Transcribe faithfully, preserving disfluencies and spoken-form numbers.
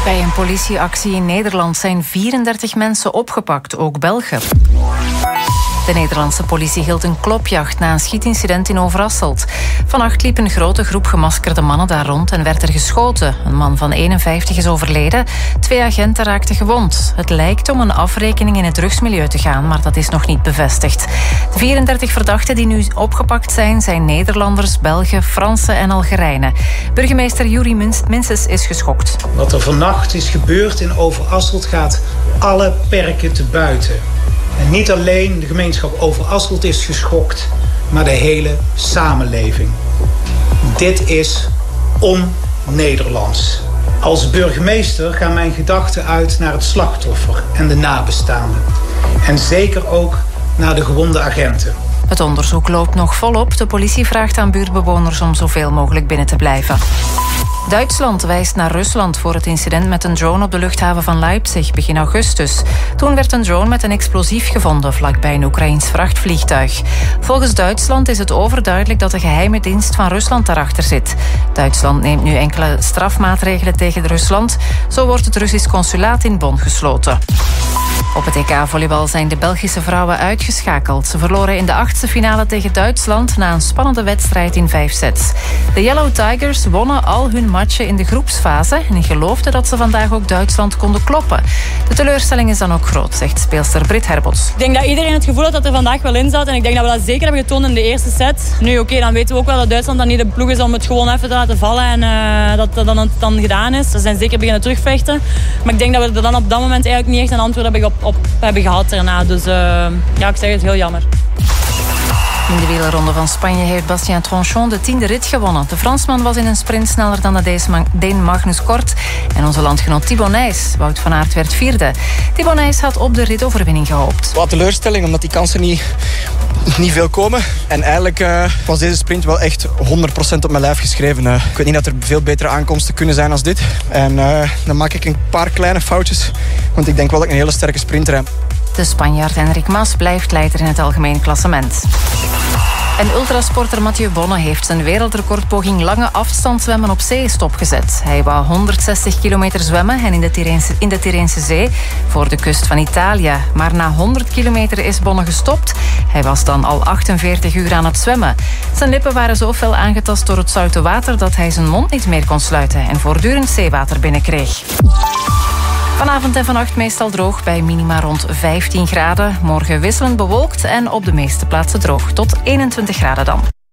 Bij een politieactie in Nederland zijn vierendertig mensen opgepakt, ook Belgen. De Nederlandse politie hield een klopjacht na een schietincident in Overasselt. Vannacht liep een grote groep gemaskerde mannen daar rond en werd er geschoten. Een man van eenenvijftig is overleden. Twee agenten raakten gewond. Het lijkt om een afrekening in het drugsmilieu te gaan, maar dat is nog niet bevestigd. De vierendertig verdachten die nu opgepakt zijn, zijn Nederlanders, Belgen, Fransen en Algerijnen. Burgemeester Juri Minses is geschokt. Wat er vannacht is gebeurd in Overasselt gaat alle perken te buiten. En niet alleen de gemeenschap Overasselt is geschokt, maar de hele samenleving. Dit is on-Nederlands. Als burgemeester gaan mijn gedachten uit naar het slachtoffer en de nabestaanden. En zeker ook naar de gewonde agenten. Het onderzoek loopt nog volop. De politie vraagt aan buurtbewoners om zoveel mogelijk binnen te blijven. Duitsland wijst naar Rusland voor het incident met een drone op de luchthaven van Leipzig begin augustus. Toen werd een drone met een explosief gevonden vlakbij een Oekraïns vrachtvliegtuig. Volgens Duitsland is het overduidelijk dat de geheime dienst van Rusland daarachter zit. Duitsland neemt nu enkele strafmaatregelen tegen Rusland. Zo wordt het Russisch consulaat in Bonn gesloten. Op het E K-volleybal zijn de Belgische vrouwen uitgeschakeld. Ze verloren in de achtste finale tegen Duitsland na een spannende wedstrijd in vijf sets. De Yellow Tigers wonnen al hun matchen in de groepsfase en geloofden dat ze vandaag ook Duitsland konden kloppen. De teleurstelling is dan ook groot, zegt speelster Britt Herbots. Ik denk dat iedereen het gevoel had dat er vandaag wel in zat en ik denk dat we dat zeker hebben getoond in de eerste set. Nu oké, okay, dan weten we ook wel dat Duitsland dan niet de ploeg is om het gewoon even te laten vallen en uh, dat dat dan, dan gedaan is. Ze zijn zeker beginnen terugvechten. Maar ik denk dat we er dan op dat moment eigenlijk niet echt een antwoord hebben op, op hebben gehad daarna. Dus uh, ja, ik zeg het, heel jammer. In de wielerronde van Spanje heeft Bastien Tranchon de tiende rit gewonnen. De Fransman was in een sprint sneller dan de Deen Magnus Kort. En onze landgenoot Thibaut Nys. Wout van Aert werd vierde. Thibaut Nys had op de ritoverwinning gehoopt. Wat teleurstelling, omdat die kansen niet, niet veel komen. En eigenlijk uh, was deze sprint wel echt honderd procent op mijn lijf geschreven. Uh, ik weet niet dat er veel betere aankomsten kunnen zijn als dit. En uh, dan maak ik een paar kleine foutjes. Want ik denk wel dat ik een hele sterke sprinter heb. De Spanjaard Enric Mas blijft leider in het algemeen klassement. En ultrasporter Mathieu Bonne heeft zijn wereldrecordpoging lange afstand zwemmen op zee stopgezet. Hij wou honderdzestig kilometer zwemmen en in de Tirreense, in de Tirreense Zee voor de kust van Italië. Maar na honderd kilometer is Bonne gestopt. Hij was dan al achtenveertig uur aan het zwemmen. Zijn lippen waren zo fel aangetast door het zoute water dat hij zijn mond niet meer kon sluiten en voortdurend zeewater binnenkreeg. Vanavond en vannacht meestal droog bij minima rond vijftien graden. Morgen wisselend bewolkt en op de meeste plaatsen droog. Tot eenentwintig graden dan.